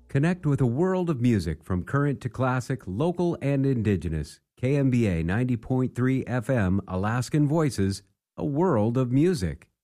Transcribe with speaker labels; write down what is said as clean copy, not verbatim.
Speaker 1: Connect with a world of music from current to classic, local and indigenous. KMBA 90.3 FM, Alaskan Voices, a world of music.